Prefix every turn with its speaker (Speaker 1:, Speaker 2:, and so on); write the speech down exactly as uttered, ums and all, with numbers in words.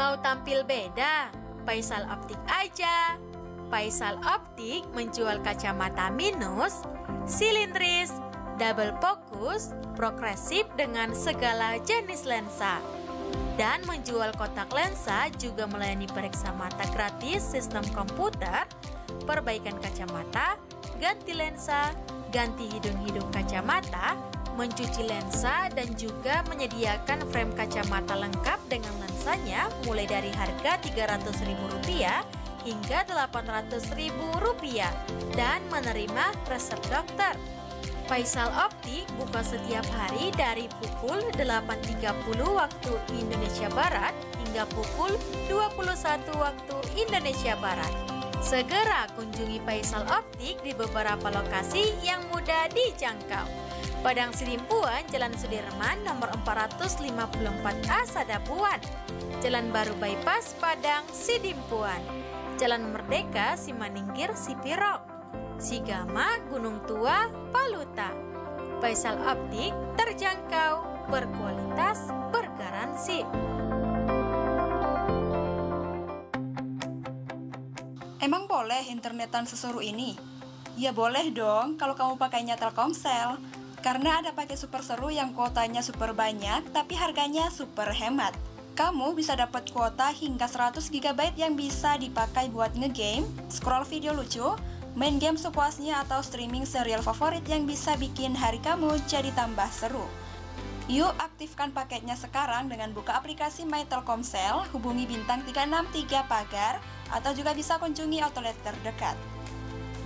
Speaker 1: Mau tampil beda? Faisal Optik aja. Faisal Optik menjual kacamata minus, silindris, double fokus, progresif dengan segala jenis lensa. Dan menjual kotak lensa juga melayani periksa mata gratis, sistem komputer, perbaikan kacamata, ganti lensa, ganti hidung-hidung kacamata, mencuci lensa, dan juga menyediakan frame kacamata lengkap dengan lensanya mulai dari harga tiga ratus ribu rupiah hingga delapan ratus ribu rupiah dan menerima resep dokter. Faisal Optik buka setiap hari dari pukul delapan tiga puluh waktu Indonesia Barat hingga pukul dua puluh satu waktu Indonesia Barat. Segera kunjungi Faisal Optik di beberapa lokasi yang mudah dijangkau. Padang Sidimpuan, Jalan Sudirman nomor empat ratus lima puluh empat A Sadapuan, Jalan Baru Bypass Padang Sidimpuan, Jalan Merdeka Simaningkir Sipirok, Sigama Gunung Tua Paluta. Faisal Optik terjangkau, berkualitas, bergaransi.
Speaker 2: Emang boleh internetan seseru ini? Ya boleh dong kalau kamu pakainya Telkomsel. Karena ada paket super seru yang kuotanya super banyak tapi harganya super hemat. Kamu bisa dapat kuota hingga seratus giga byte yang bisa dipakai buat ngegame, scroll video lucu, main game sepuasnya atau streaming serial favorit yang bisa bikin hari kamu jadi tambah seru. Yuk aktifkan paketnya sekarang dengan buka aplikasi My Telkomsel, hubungi bintang tiga enam tiga pagar, atau juga bisa kunjungi outlet terdekat.